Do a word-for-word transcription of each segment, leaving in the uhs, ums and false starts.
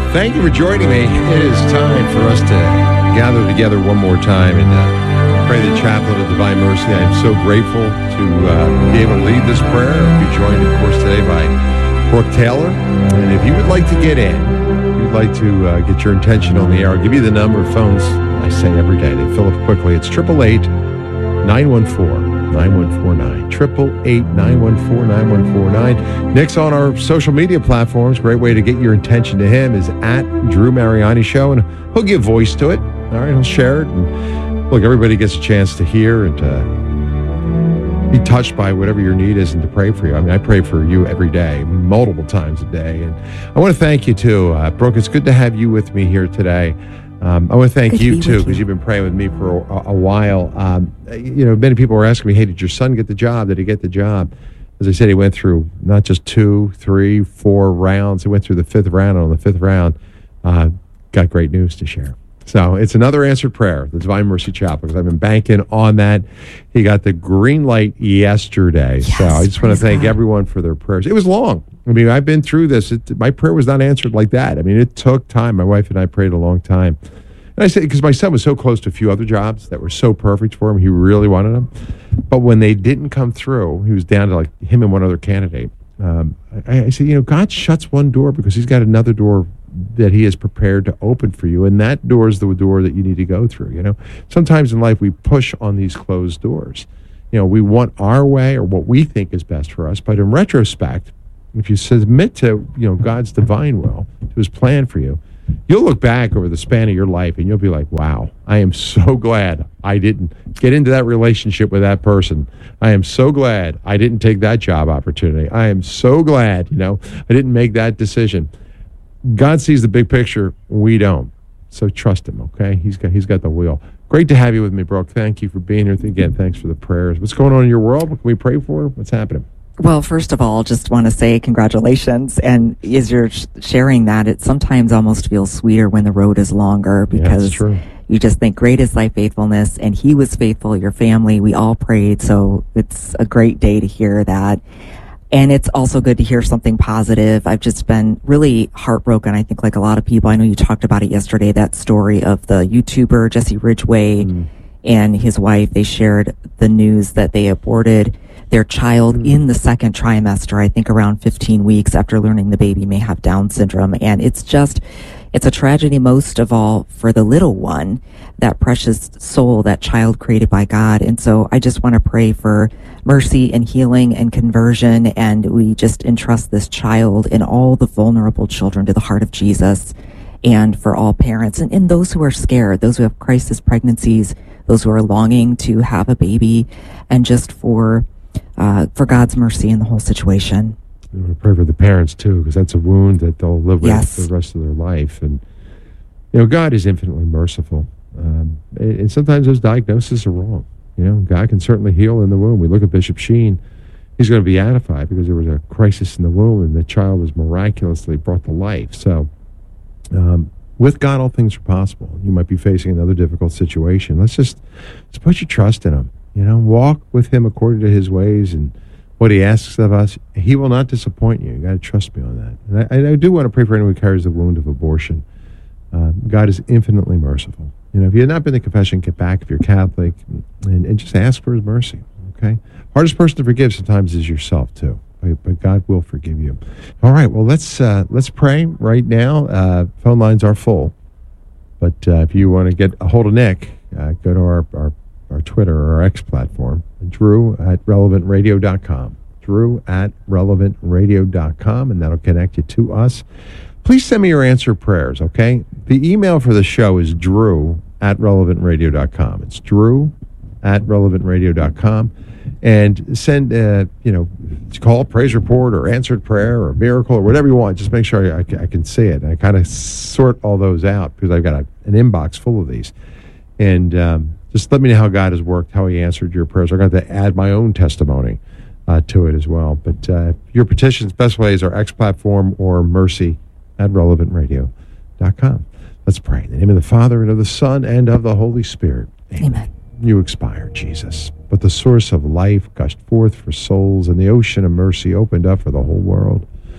Thank you for joining me. It is time for us to gather together one more time and uh, pray the Chaplet of Divine Mercy. I am so grateful to uh, be able to lead this prayer. I'll be joined, of course, today by Brooke Taylor. And if you would like to get in, if you'd like to uh, get your intention on the air, I'll give you the number. Phones, I say every day, they fill up quickly. It's eight eight eight, nine one four, nine one four nine. eight eight eight, nine one four, nine one four nine. Nick's on our social media platforms. Great way to get your attention to him is at Drew Mariani Show, and he'll give voice to it. All right, he'll share it. And look, everybody gets a chance to hear and to be touched by whatever your need is and to pray for you. I mean, I pray for you every day, multiple times a day. And I want to thank you, too. Uh, Brooke, it's good to have you with me here today. Um, I want to thank Good you, to too, because you. you've been praying with me for a, a while. Um, you know, many people were asking me, hey, did your son get the job? Did he get the job? As I said, he went through not just two, three, four rounds. He went through the fifth round. On the fifth round, uh, got great news to share. So it's another answered prayer, the Divine Mercy Chapel, because I've been banking on that. He got the green light yesterday. Yes, so I just want to thank God. everyone for their prayers. It was long. I mean, I've been through this. It, my prayer was not answered like that. I mean, it took time. My wife and I prayed a long time. And I say, because my son was so close to a few other jobs that were so perfect for him. He really wanted them. But when they didn't come through, he was down to like him and one other candidate. Um, I, I said, you know, God shuts one door because he's got another door that he is prepared to open for you. And that door is the door that you need to go through. You know, sometimes in life we push on these closed doors. You know, we want our way or what we think is best for us. But in retrospect, if you submit to, you know, God's divine will, to his plan for you, you'll look back over the span of your life and you'll be like, wow, I am so glad I didn't get into that relationship with that person. I am so glad I didn't take that job opportunity. I am so glad, you know, I didn't make that decision. God sees the big picture. We don't. So trust him, okay? He's got he's got the wheel. Great to have you with me, Brooke. Thank you for being here. Again, thanks for the prayers. What's going on in your world? What can we pray for? What's happening? Well, first of all, just want to say congratulations. And as you're sh- sharing that, it sometimes almost feels sweeter when the road is longer because yeah, you just think, great is thy faithfulness. And he was faithful, your family. We all prayed. So it's a great day to hear that. And it's also good to hear something positive. I've just been really heartbroken. I think like a lot of people, I know you talked about it yesterday, that story of the YouTuber Jesse Ridgway mm. and his wife. They shared the news that they aborted their child mm. in the second trimester, I think around fifteen weeks after learning the baby may have Down syndrome. And it's just, it's a tragedy most of all for the little one, that precious soul, that child created by God. And so I just want to pray for mercy and healing and conversion. And we just entrust this child and all the vulnerable children to the heart of Jesus, and for all parents and, and those who are scared, those who have crisis pregnancies, those who are longing to have a baby, and just for uh, for God's mercy in the whole situation. I'm going to pray for the parents too, because that's a wound that they'll live with yes. for the rest of their life. And you know, God is infinitely merciful, um, and, and sometimes those diagnoses are wrong. You know, God can certainly heal in the womb. We look at Bishop Sheen; he's going to be beatified because there was a crisis in the womb, and the child was miraculously brought to life. So, um, with God, all things are possible. You might be facing another difficult situation. Let's just, just put your trust in him. You know, walk with him according to his ways and what he asks of us. He will not disappoint you. You got to trust me on that. And I, I do want to pray for anyone who carries the wound of abortion. Uh, God is infinitely merciful. You know, if you have not been to confession, get back if you're Catholic, and, and just ask for his mercy, okay? Hardest person to forgive sometimes is yourself, too. But, but God will forgive you. All right, well, let's uh, let's pray right now. Uh, phone lines are full. But uh, if you want to get a hold of Nick, uh, go to our, our, our Twitter or our X platform, Drew at relevant radio dot com. Drew at relevant radio dot com, and that'll connect you to us. Please send me your answer prayers, okay? The email for the show is drew at relevant radio dot com. It's drew at relevant radio dot com. And send, uh, you know, call, praise report, or answered prayer, or miracle, or whatever you want. Just make sure I, I can see it. And I kind of sort all those out because I've got a, an inbox full of these. And um, just let me know how God has worked, how he answered your prayers. I'm going to have to add my own testimony uh, to it as well. But uh, your petitions, best ways are X platform or mercy at relevant radio dot com. Let's pray. In the name of the Father, and of the Son, and of the Holy Spirit. Amen. Amen. You expired, Jesus, but the source of life gushed forth for souls, and the ocean of mercy opened up for the whole world.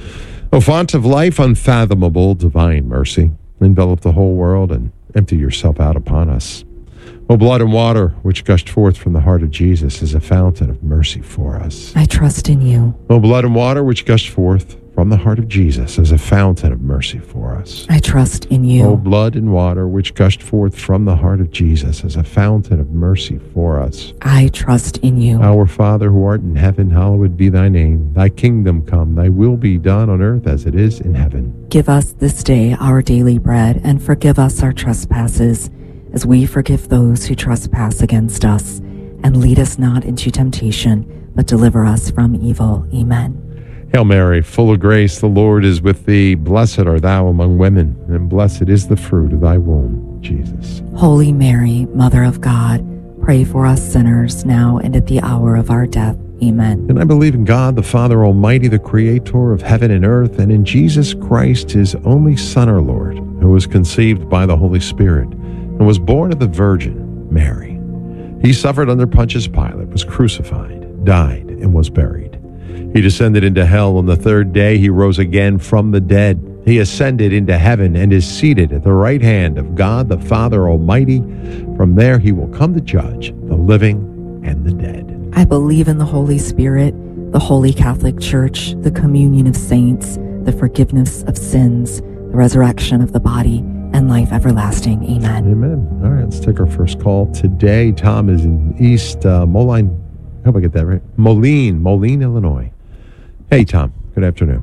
O font of life, unfathomable divine mercy, envelop the whole world and empty yourself out upon us. O blood and water, which gushed forth from the heart of Jesus, is a fountain of mercy for us. I trust in you. O blood and water, which gushed forth from the heart of Jesus, is a fountain of mercy for us. I trust in you. O blood and water, which gushed forth from the heart of Jesus, is a fountain of mercy for us. I trust in you. Our Father, who art in heaven, hallowed be thy name. Thy kingdom come, thy will be done on earth as it is in heaven. Give us this day our daily bread, and forgive us our trespasses, as we forgive those who trespass against us. And lead us not into temptation, but deliver us from evil. Amen. Hail Mary, full of grace, the Lord is with thee. Blessed art thou among women, and blessed is the fruit of thy womb, Jesus. Holy Mary, Mother of God, pray for us sinners, now and at the hour of our death. Amen. And I believe in God, the Father Almighty, the Creator of heaven and earth, and in Jesus Christ, his only Son, our Lord, who was conceived by the Holy Spirit, and was born of the Virgin Mary. He suffered under Pontius Pilate, was crucified, died, and was buried. He descended into hell. On the third day he rose again from the dead. He ascended into heaven and is seated at the right hand of God the Father Almighty. From there he will come to judge the living and the dead. I believe in the Holy Spirit, the Holy Catholic Church, the communion of saints, the forgiveness of sins, the resurrection of the body, and life everlasting. Amen. Amen. All right, let's take our first call today. Tom is in East uh, Moline. I hope I get that right. Moline, Moline, Illinois. Hey, Tom. Good afternoon.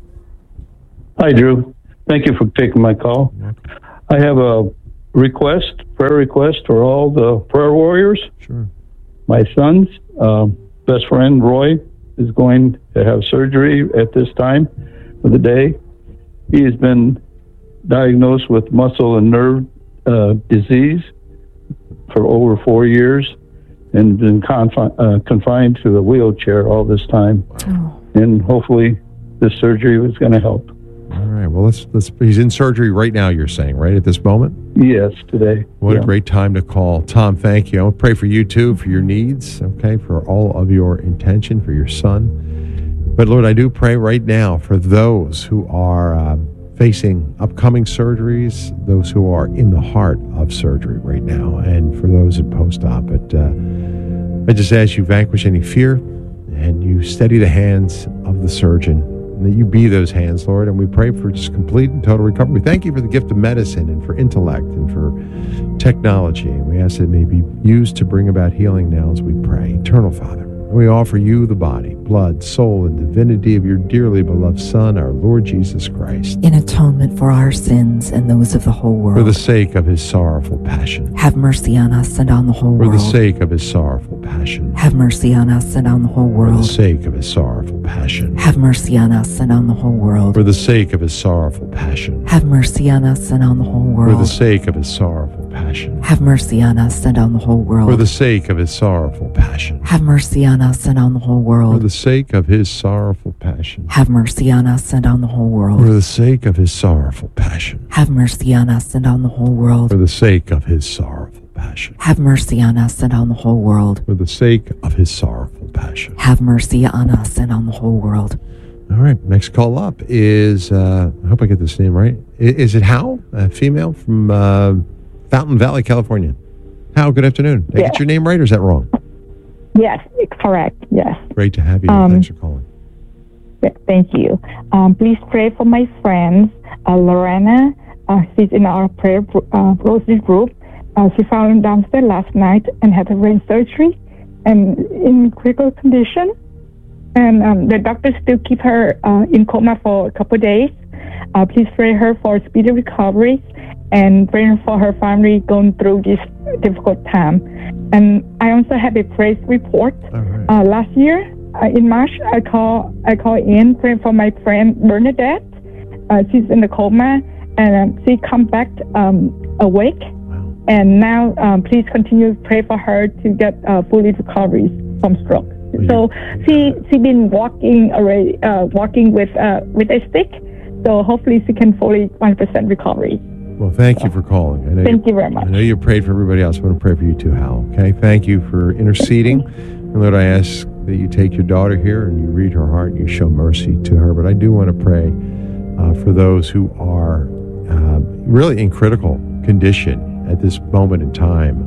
Hi, Drew. Thank you for taking my call. I have a request, prayer request for all the prayer warriors. Sure. My son's uh, best friend, Roy, is going to have surgery at this time of the day. He has been diagnosed with muscle and nerve uh, disease for over four years and been confi- uh, confined to a wheelchair all this time. Oh. And hopefully this surgery was going to help. All right. Well, let's let's. He's in surgery right now. You're saying, right at this moment? Yes, today. What yeah. a great time to call, Tom. Thank you. I'll pray for you too, for your needs. Okay, for all of your intention for your son. But Lord, I do pray right now for those who are uh, facing upcoming surgeries, those who are in the heart of surgery right now, and for those at post-op. But uh, I just ask you vanquish any fear. And you steady the hands of the surgeon, and that you be those hands, Lord. And we pray for just complete and total recovery. We thank you for the gift of medicine and for intellect and for technology. And we ask that it may be used to bring about healing now as we pray. Eternal Father, we offer you the body, blood, soul, and divinity of your dearly beloved Son, our Lord Jesus Christ, in atonement for our sins and those of the whole world. For the sake of his sorrowful passion. Have mercy on us and on the whole For world. the sake of his sorrowful passion. Have mercy on us and on the whole For the world. sake of his sorrowful passion. Have mercy on us and on the whole world. For the sake of his sorrowful passion. Have mercy on us and on the whole For the world. sake of his sorrowful passion. Have mercy on us and on the whole For world. the sake of his sorrowful passion. Have mercy on us and on the whole For world. the sake of his sorrowful passion. Have mercy on us and on the whole For world. the sake of his sorrowful passion. Have mercy on us and on the whole world. For the sake of his sorrowful passion. Have mercy on us and on the whole world. For the sake of his sorrowful passion. Have mercy on us and on the whole world. All right, next call up is, uh, I hope I get this name right. I- Is it Hal, a female from uh, Fountain Valley, California? Hal, good afternoon. Did I get Yeah. your name right or is that wrong? Yes, correct. Yes. Great to have you. Um, Thanks for calling. Th- Thank you. Um, please pray for my friends, uh, Lorena. Uh, she's in our prayer gr- uh, rosary group. Uh, she found downstairs last night and had a brain surgery and in critical condition. And um, the doctors still keep her uh, in coma for a couple of days. Uh, please pray her for speedy recovery and pray for her family going through this difficult time. And I also have a praise report. All right. Uh, last year, uh, in March, I call I call in praying for my friend Bernadette. Uh, she's in the coma, and um, she come back um, awake. Wow. And now, um, please continue to pray for her to get uh, fully recovery from stroke. Well, So she she been walking already, uh, walking with uh, with a stick. So hopefully she can fully one hundred percent recovery. Well, thank you for calling. I know Thank you very much. I know you prayed for everybody else. I want to pray for you too, Hal. Okay? Thank you for interceding. And Lord, I ask that you take your daughter here and you read her heart and you show mercy to her. But I do want to pray uh, for those who are uh, really in critical condition at this moment in time.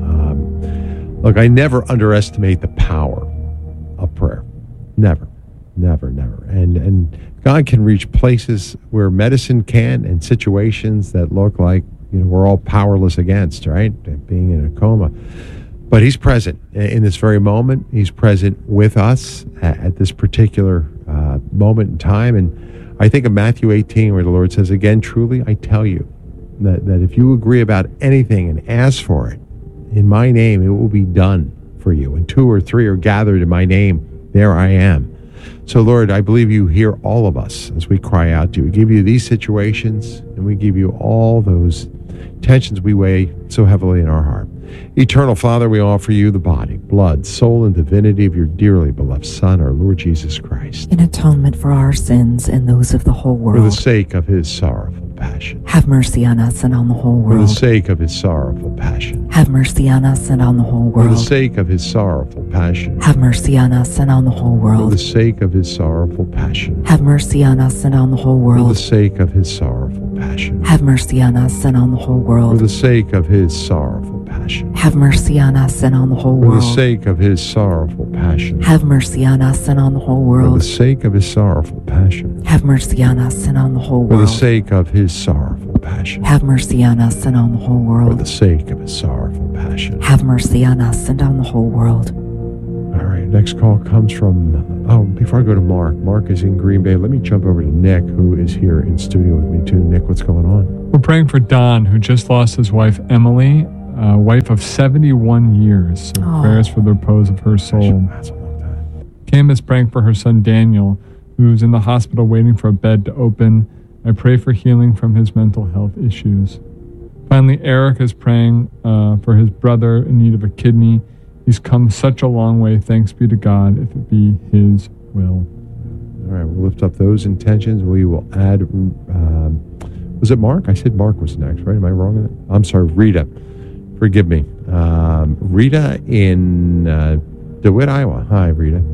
Um, look, I never underestimate the power of prayer. Never, never, never. And and God can reach places where medicine can, and situations that look like, you know, we're all powerless against, right? Being in a coma. But he's present in this very moment. He's present with us at, at this particular uh, moment in time. And I think of Matthew eighteen, where the Lord says, again, truly, I tell you that, that if you agree about anything and ask for it in my name, it will be done for you. And two or three are gathered in my name, there I am. So, Lord, I believe you hear all of us as we cry out to you. We give you these situations, and we give you all those tensions we weigh so heavily in our heart. Eternal Father, we offer you the body, blood, soul, and divinity of your dearly beloved Son, our Lord Jesus Christ, in atonement for our sins and those of the whole world. For the sake of his sorrowful passion. Have mercy on us and on the whole world. For the sake of his sorrowful passion. Have mercy on us and on the whole world. For the sake of his sorrowful passion. Have mercy on us and on the whole world. For the sake of his sorrowful passion. Have mercy on us and on the whole world. For the sake of his sorrowful passion. Have mercy on us and on the whole world. For the sake of his sorrowful passion. Have mercy on us and on the whole For world. the sake of his sorrowful passion. Have mercy on us and on the whole For world. the sake of his sorrowful passion. Have mercy on us and on the whole For the world. sake of his sorrowful passion. Have mercy on us and on the whole For world. the sake of his sorrowful passion. Have mercy on us and on the whole world. All right, next call comes from, oh, before I go to Mark, Mark is in Green Bay. Let me jump over to Nick, who is here in studio with me too. Nick, what's going on? We're praying for Don, who just lost his wife, Emily, a wife of seventy-one years. So Oh. prayers for the repose of her soul. That's a long time. Kim is praying for her son, Daniel, who's in the hospital waiting for a bed to open. I pray for healing from his mental health issues. Finally, Eric is praying uh, for his brother in need of a kidney. He's come such a long way. Thanks be to God, if it be his will. All right, we'll lift up those intentions. We will add, um, was it Mark? I said Mark was next, right? Am I wrong in that? I'm sorry, Rita. Forgive me. Um, Rita in uh, DeWitt, Iowa. Hi, Rita.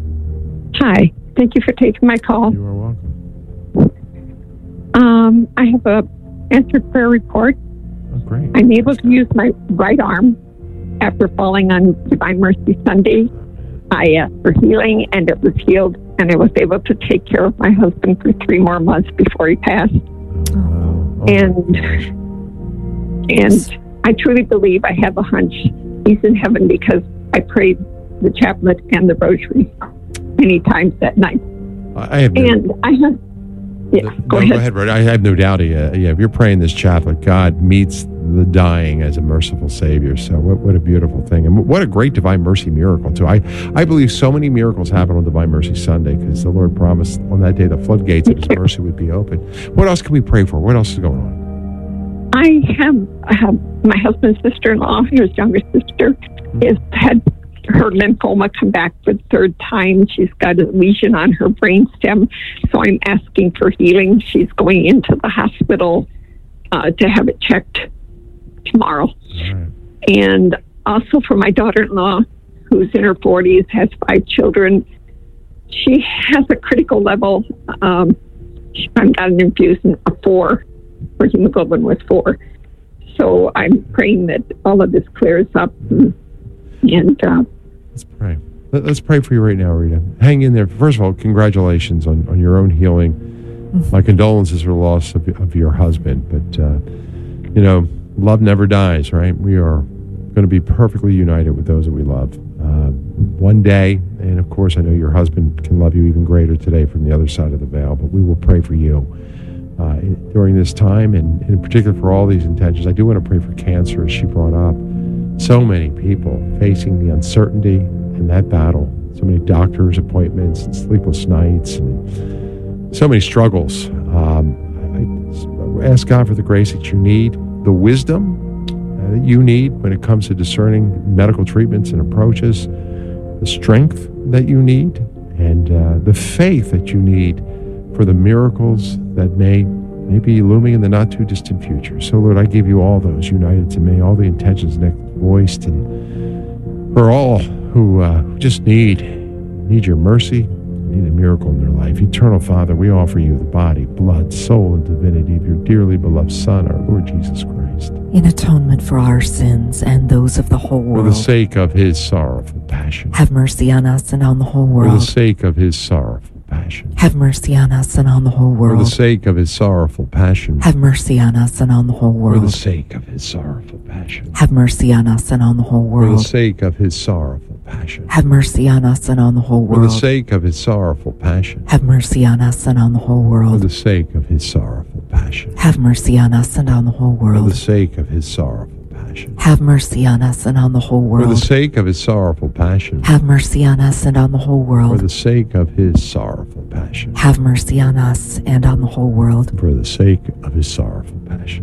Hi. Thank you for taking my call. You are welcome. Um, I have a answered prayer report. Oh, great. I'm able to use my right arm after falling on Divine Mercy Sunday. I asked for healing, and it was healed, and I was able to take care of my husband for three more months before he passed. Oh, wow. Oh, And and I truly believe, I have a hunch, he's in heaven because I prayed the chaplet and the rosary many times that night. I have no, And I have, yeah, no, go no, ahead. Go ahead, Rita. I have no doubt. Uh, yeah, if you're praying this chaplet, God meets the dying as a merciful Savior. So what, what a beautiful thing. And what a great Divine Mercy miracle, too. I, I believe so many miracles happen on Divine Mercy Sunday because the Lord promised on that day the floodgates of His mercy would be open. What else can we pray for? What else is going on? I have, I have my husband's sister-in-law, his younger sister, has had her lymphoma come back for the third time. She's got a lesion on her brainstem, so I'm asking for healing. She's going into the hospital uh, to have it checked tomorrow. All right. And also for my daughter-in-law, who's in her forties, has five children. She has a critical level. Um, she got an infusion of four. Her hemoglobin was four. So I'm praying that all of this clears up. And, and uh, Let's pray. Let, let's pray for you right now, Rita. Hang in there. First of all, congratulations on, on your own healing. My condolences for the loss of, of your husband. But, uh, you know, love never dies, right? We are going to be perfectly united with those that we love. Uh, one day, and of course, I know your husband can love you even greater today from the other side of the veil, but we will pray for you uh, during this time, and, and in particular for all these intentions. I do want to pray for cancer, as she brought up. So many people facing the uncertainty in that battle, so many doctor's appointments and sleepless nights, and so many struggles. Um, I ask God for the grace that you need, the wisdom uh, that you need when it comes to discerning medical treatments and approaches, the strength that you need, and uh, the faith that you need for the miracles that may, may be looming in the not-too-distant future. So, Lord, I give you all those united to me, all the intentions Nick voiced, and for all who uh, just need, need your mercy, need a miracle in their life. Eternal Father, we offer you the body, blood, soul, and divinity of your dearly beloved Son, our Lord Jesus Christ. In atonement for our sins and those of the whole world. For the sake of his sorrowful passion. Have mercy on us and on the whole world. For the sake of his sorrowful passion. Have mercy on us and on the whole world. For the sake of his sorrowful passion. Have mercy on us and on the whole world. For the sake of his sorrowful passion. Have mercy on us and on the whole world. For the sake of his sorrowful passion. Have mercy on us and on the whole world. For the sake of his sorrowful passion. Have mercy on us and on the whole world. For the sake of his sorrowful passion. Have mercy on us and on the whole world. For the sake of his sorrowful passion. Have mercy on us and on the whole world. For the sake of his sorrowful passion. Have mercy on us and on the whole world. For the sake of his sorrowful passion. Have mercy on us and on the whole world. For the sake of his sorrowful passion.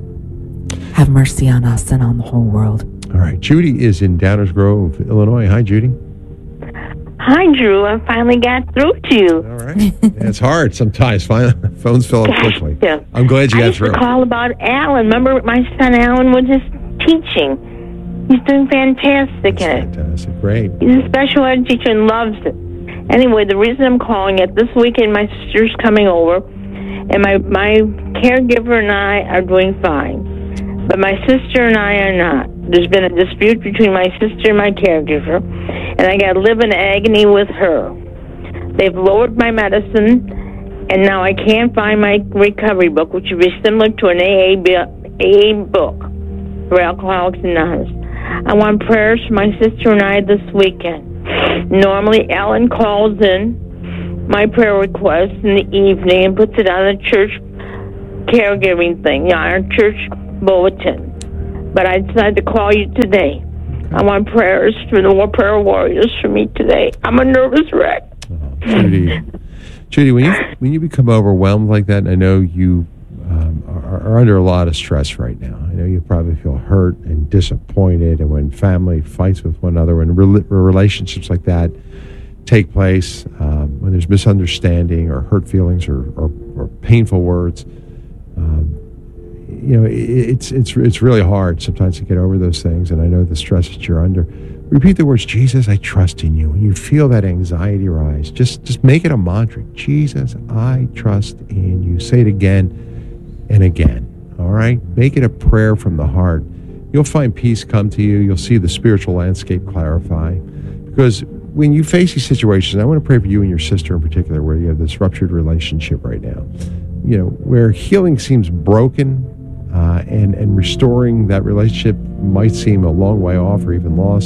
Have mercy on us and on the whole world. All right. Judy is in Downers Grove, Illinois. Hi, Judy. Hi, Drew. I finally got through to you. All right. Yeah, it's hard sometimes. Finally, phones fill up quickly. Yeah. I'm glad you I got used through. to call about Alan. Remember my son Alan was just teaching. He's doing fantastic That's in it. fantastic. Great. He's a special ed teacher and loves it. Anyway, the reason I'm calling it, this weekend my sister's coming over, and my, my caregiver and I are doing fine. But my sister and I are not. There's been a dispute between my sister and my caregiver, and I got to live in agony with her. They've lowered my medicine, and now I can't find my recovery book, which would be similar to an A A, A A book for Alcoholics Anonymous. I want prayers for my sister and I this weekend. Normally, Alan calls in my prayer request in the evening and puts it on the church caregiving thing, yeah, our church bulletin. But I decided to call you today. I want prayers for the war prayer warriors for me today. I'm a nervous wreck. Oh, Judy, Judy, when you when you become overwhelmed like that, and I know you um, are, are under a lot of stress right now. I know you probably feel hurt and disappointed, and when family fights with one another, when re- relationships like that take place, um, when there's misunderstanding or hurt feelings or, or, or painful words. Um, You know, it's it's it's really hard sometimes to get over those things, and I know the stress that you're under. Repeat the words, Jesus, I trust in you. When you feel that anxiety rise, just just make it a mantra. Jesus, I trust in you. Say it again and again, all right? Make it a prayer from the heart. You'll find peace come to you. You'll see the spiritual landscape clarify. Because when you face these situations, I want to pray for you and your sister in particular, where you have this ruptured relationship right now, you know, where healing seems broken, Uh, and, and restoring that relationship might seem a long way off or even lost.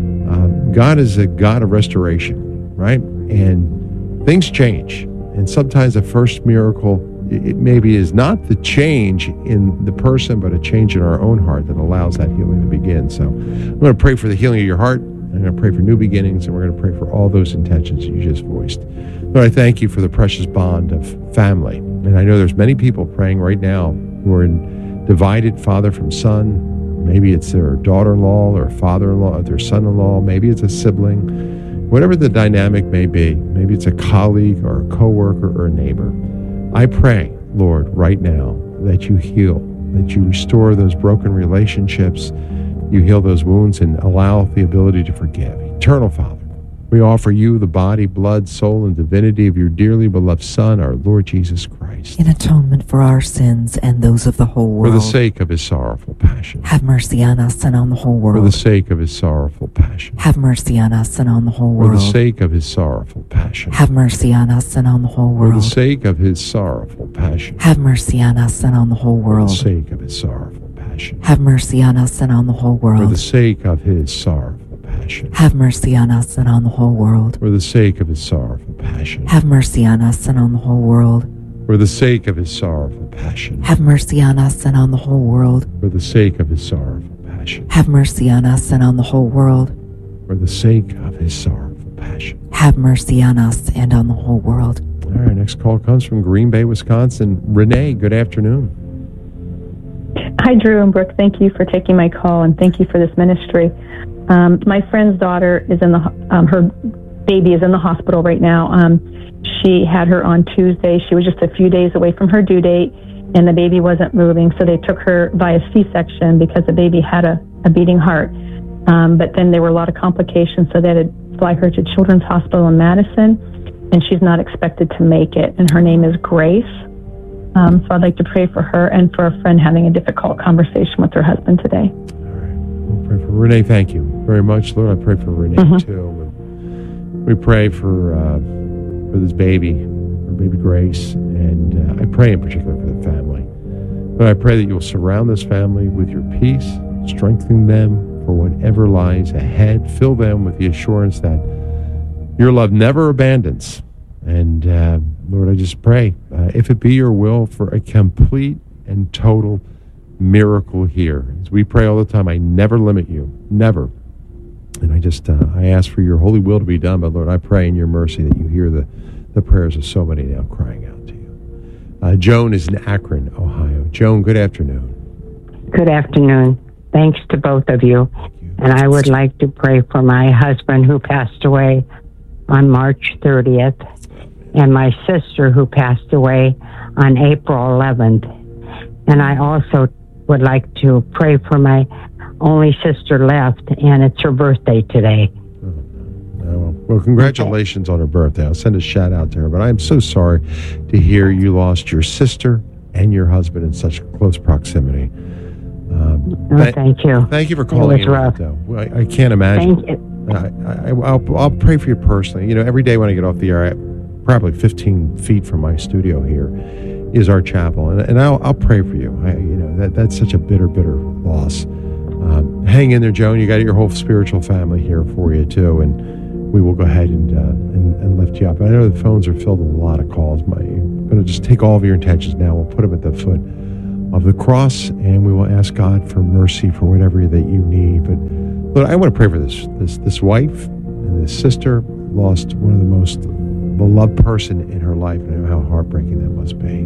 Um, God is a God of restoration, right? And things change. And sometimes the first miracle, it, it maybe is not the change in the person, but a change in our own heart that allows that healing to begin. So I'm going to pray for the healing of your heart. I'm going to pray for new beginnings, and we're going to pray for all those intentions that you just voiced. Lord, I thank you for the precious bond of family. And I know there's many people praying right now who are in divided father from son. Maybe it's their daughter-in-law or father-in-law, their son-in-law. Maybe it's a sibling. Whatever the dynamic may be, maybe it's a colleague or a coworker or a neighbor. I pray, Lord, right now that you heal, that you restore those broken relationships, you heal those wounds and allow the ability to forgive. Eternal Father, we offer you the body, blood, soul, and divinity of your dearly beloved Son, our Lord Jesus Christ. In atonement for our sins and those of the whole world. For the sake of his sorrowful passion. Have mercy on us and on the whole world. For the sake of his sorrowful passion. Have mercy on us and on the whole world. For the sake of his sorrowful passion. Have mercy on us and on the whole world. For the sake of his sorrowful passion. Have mercy on us and on the whole world. For the sake of his sorrowful passion. Have mercy on us and on the whole world. For the sake of his sorrowful passion. Have mercy on us and on the whole world. For the sake of his sorrowful passion. Have mercy on us and on the whole world. For the sake of his sorrowful passion. Have mercy on us and on the whole world. For the sake of his sorrowful passion. Have mercy on us and on the whole world. For the sake of his sorrowful passion. Have mercy on us and on the whole world. All right, next call comes from Green Bay, Wisconsin. Renee, good afternoon. Hi, Drew and Brooke. Thank you for taking my call, and thank you for this ministry. Um, my friend's daughter is in the, um, her baby is in the hospital right now. Um, she had her on Tuesday. She was just a few days away from her due date, and the baby wasn't moving, so they took her via C-section because the baby had a, a beating heart. Um, but then there were a lot of complications, so they had to fly her to Children's Hospital in Madison. and she's not expected to make it. And her name is Grace. Um, so I'd like to pray for her and for a friend having a difficult conversation with her husband today. All right. We'll pray for Renee. Thank you very much, Lord. I pray for Renee, mm-hmm. too. And we pray for uh, for this baby, for baby Grace. And uh, I pray in particular for the family. But I pray that you'll surround this family with your peace, strengthen them for whatever lies ahead. Fill them with the assurance that your love never abandons. And uh, Lord, I just pray, uh, if it be your will, for a complete and total miracle here. As we pray all the time, I never limit you, never. And I just, uh, I ask for your holy will to be done. But Lord, I pray in your mercy that you hear the, the prayers of so many now crying out to you. Uh, Joan is in Akron, Ohio. Joan, good afternoon. Good afternoon. Thanks to both of you. you. And I would like to pray for my husband who passed away on March thirtieth. And my sister who passed away on April eleventh. And I also would like to pray for my only sister left, and it's her birthday today. Oh, well, congratulations okay. on her birthday. I'll send a shout out to her, but I'm so sorry to hear you lost your sister and your husband in such close proximity. Um, oh, th- thank you. Thank you for calling it was rough. in. Though. I, I can't imagine. Thank you. I, I, I'll, I'll pray for you personally. You know, every day when I get off the air, I, probably fifteen feet from my studio here is our chapel, and, and I'll, I'll pray for you. I, you know that that's such a bitter, bitter loss. Um, hang in there, Joan. You got your whole spiritual family here for you too, and we will go ahead and uh, and, and lift you up. I know the phones are filled with a lot of calls. My, I'm going to just take all of your intentions now. We'll put them at the foot of the cross, and we will ask God for mercy for whatever that you need. But Lord, I want to pray for this this this wife and this sister lost one of the most beloved person in her life, and I know how heartbreaking that must be.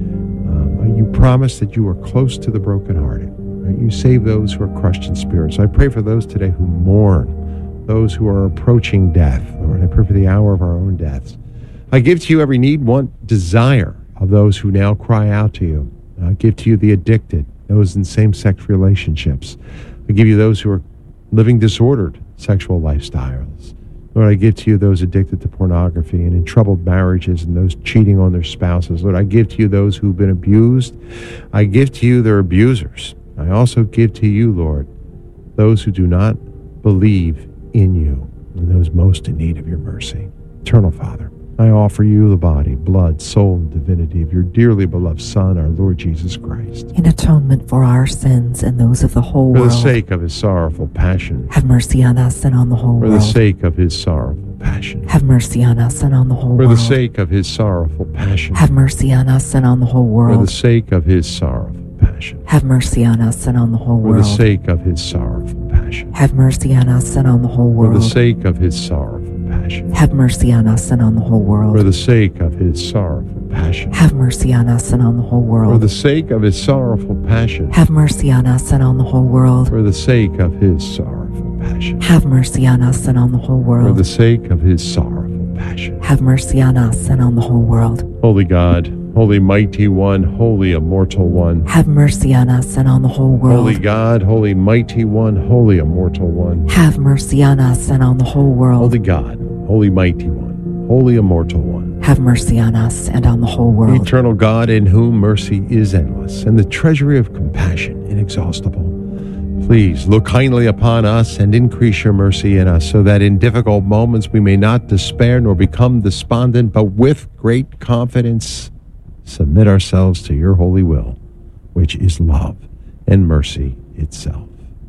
Um, you promised that you were close to the brokenhearted. Right? You save those who are crushed in spirit. So I pray for those today who mourn, those who are approaching death. Lord, I pray for the hour of our own deaths. I give to you every need, want, desire of those who now cry out to you. I give to you the addicted, those in same-sex relationships. I give you those who are living disordered sexual lifestyles. Lord, I give to you those addicted to pornography and in troubled marriages and those cheating on their spouses. Lord, I give to you those who've been abused. I give to you their abusers. I also give to you, Lord, those who do not believe in you and those most in need of your mercy. Eternal Father, I offer you the body, blood, soul, and divinity of your dearly beloved Son, our Lord Jesus Christ. In atonement for our sins and those of the whole world. For the sake of his sorrowful passion. Have mercy on us and on the whole for world. For the sake of his sorrowful passion. Have mercy on us and on the whole for world. For the sake of his sorrowful passion. Have mercy on us and on the whole world. For the sake of his sorrowful passion. Have mercy on us and on the whole world. For the sake of his sorrowful passion. Have mercy on us and on the whole world. For the sake of his sorrowful passion. Have mercy on us and on the whole world. For the sake of his sorrowful passion. Have mercy on us and on the whole world. For the sake of his sorrowful passion. Have mercy on us and on the whole world. For the sake of his sorrowful passion. Have mercy on us and on the whole world. For the sake of his sorrowful passion. Have mercy on us and on the whole world. Holy God, Holy Mighty One, Holy Immortal One. Have mercy on us and on the whole world. Holy God, Holy Mighty One, Holy Immortal One. Have mercy on us and on the whole world. Holy God, Holy Mighty One, Holy Immortal One. Have mercy on us and on the whole world. Eternal God, in whom mercy is endless, and the treasury of compassion inexhaustible. Please look kindly upon us and increase your mercy in us, so that in difficult moments we may not despair nor become despondent, but with great confidence submit ourselves to your holy will, which is love and mercy itself.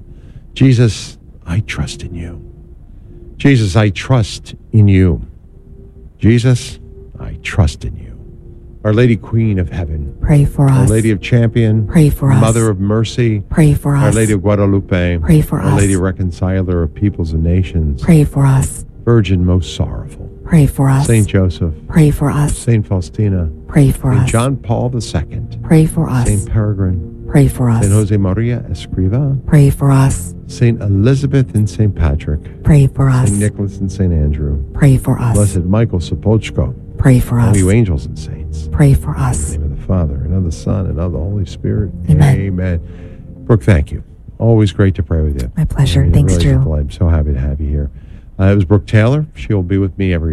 Jesus, I trust in you. Jesus, I trust in you. Jesus, I trust in you. Our Lady Queen of Heaven, pray for us. Our Lady of Champion, pray for us. Mother of Mercy, pray for us. Our Lady of Guadalupe, pray for Our us. Lady Reconciler of Peoples and Nations, pray for us. Virgin most sorrowful, pray for us. Saint Joseph, pray for us. Saint Faustina, pray for Saint us. John Paul the Second, pray for us. Saint Peregrine, pray for us. Saint Jose Maria Escriva, pray for us. Saint Elizabeth and Saint Patrick, pray for us. Saint Nicholas and Saint Andrew, pray for us. Blessed Michael Sopochko, pray for us. All you angels and saints, pray for us. In the name of the Father, and of the Son, and of the Holy Spirit. Amen. Amen. Brooke, thank you. Always great to pray with you. My pleasure. I mean, Thanks, really Drew. I'm so happy to have you here. Uh, it was Brooke Taylor. She'll be with me every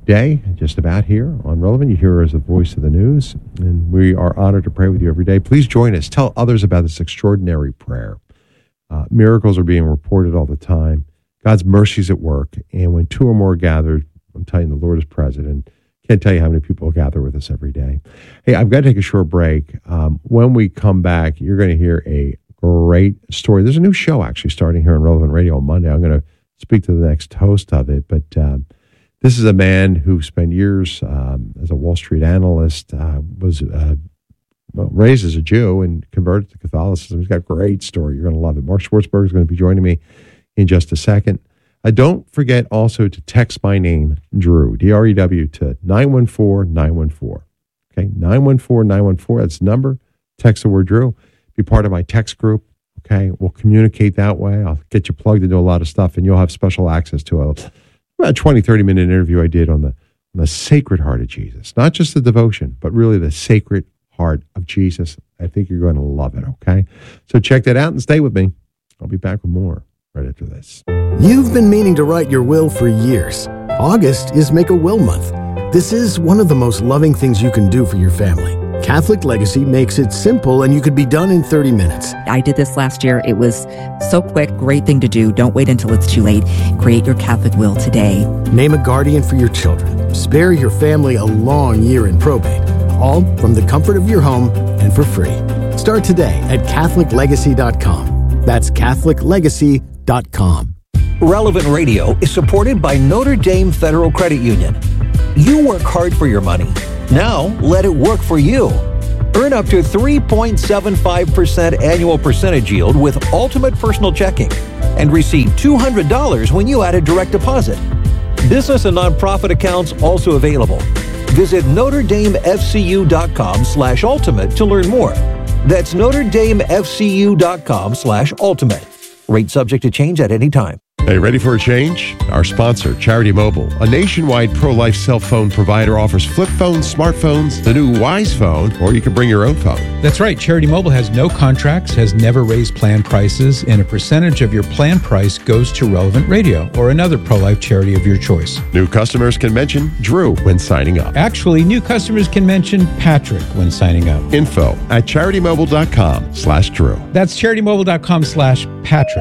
day, just about here on Relevant. You hear her as the voice of the news, and we are honored to pray with you every day. Please join us. Tell others about this extraordinary prayer. Uh, miracles are being reported all the time. God's mercy's at work, and when two or more gathered, I'm telling you, the Lord is present, and can't tell you how many people gather with us every day. Hey, I've got to take a short break. Um, when we come back, you're going to hear a great story. There's a new show actually starting here on Relevant Radio on Monday. I'm going to speak to the next host of it, but um, this is a man who spent years um, as a Wall Street analyst, uh, was uh, well, raised as a Jew and converted to Catholicism. He's got a great story. You're going to love it. Mark Schwartzberg is going to be joining me in just a second. Uh, don't forget also to text my name, Drew, D R E W, to nine one four nine one four. Okay, nine one four nine one four. That's the number. Text the word Drew. Be part of my text group. Okay, we'll communicate that way. I'll get you plugged into a lot of stuff, and you'll have special access to a about twenty, thirty minute interview I did on the, on the Sacred Heart of Jesus. Not just the devotion, but really the Sacred Heart of Jesus. I think you're going to love it, okay? So check that out and stay with me. I'll be back with more right after this. You've been meaning to write your will for years. August is Make a Will Month. This is one of the most loving things you can do for your family. Catholic Legacy makes it simple, and you could be done in thirty minutes. I did this last year. It was so quick. Great thing to do. Don't wait until it's too late. Create your Catholic will today. Name a guardian for your children. Spare your family a long year in probate. All from the comfort of your home and for free. Start today at Catholic Legacy dot com. That's Catholic Legacy dot com. Relevant Radio is supported by Notre Dame Federal Credit Union. You work hard for your money. Now, let it work for you. Earn up to three point seven five percent annual percentage yield with Ultimate Personal Checking and receive two hundred dollars when you add a direct deposit. Business and nonprofit accounts also available. Visit Notre Dame F C U dot com slash ultimate to learn more. That's Notre Dame F C U dot com slash ultimate. Rate subject to change at any time. Hey, ready for a change? Our sponsor, Charity Mobile, a nationwide pro-life cell phone provider, offers flip phones, smartphones, the new Wise Phone, or you can bring your own phone. That's right. Charity Mobile has no contracts, has never raised plan prices, and a percentage of your plan price goes to Relevant Radio or another pro-life charity of your choice. New customers can mention Drew when signing up. Actually, new customers can mention Patrick when signing up. Info at charity mobile dot com slash Drew. That's charity mobile dot com slash Patrick.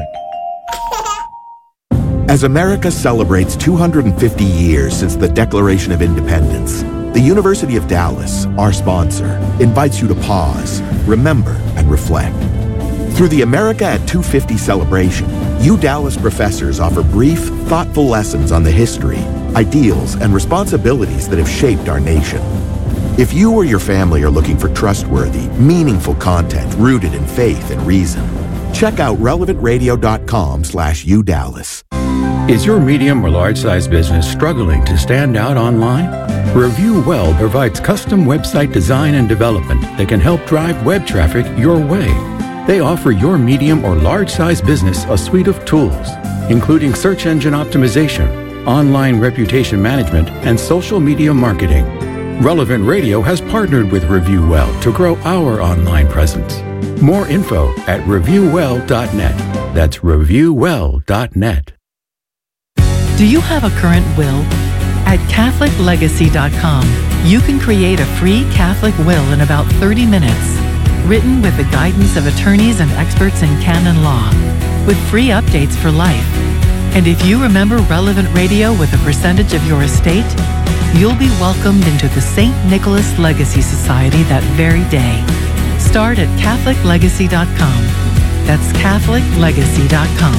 As America celebrates two hundred fifty years since the Declaration of Independence, the University of Dallas, our sponsor, invites you to pause, remember, and reflect. Through the America at two fifty celebration, U Dallas professors offer brief, thoughtful lessons on the history, ideals, and responsibilities that have shaped our nation. If you or your family are looking for trustworthy, meaningful content rooted in faith and reason, check out relevant radio dot com slash U Dallas. Is your medium or large size business struggling to stand out online? Review Well provides custom website design and development that can help drive web traffic your way. They offer your medium or large size business a suite of tools, including search engine optimization, online reputation management, and social media marketing. Relevant Radio has partnered with Review Well to grow our online presence. More info at review well dot net. That's review well dot net. Do you have a current will? At Catholic Legacy dot com, you can create a free Catholic will in about thirty minutes, written with the guidance of attorneys and experts in canon law, with free updates for life. And if you remember Relevant Radio with a percentage of your estate, you'll be welcomed into the Saint Nicholas Legacy Society that very day. Start at Catholic Legacy dot com. That's Catholic Legacy dot com.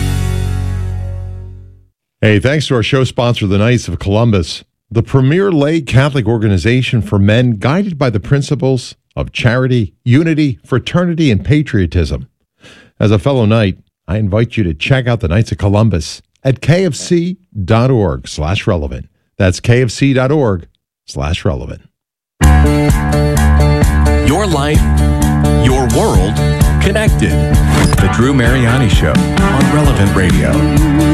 Hey, thanks to our show sponsor, the Knights of Columbus, the premier lay Catholic organization for men guided by the principles of charity, unity, fraternity, and patriotism. As a fellow Knight, I invite you to check out the Knights of Columbus at kfc.org slash relevant. That's kfc.org slash relevant. Your life, your world, connected. The Drew Mariani Show on Relevant Radio.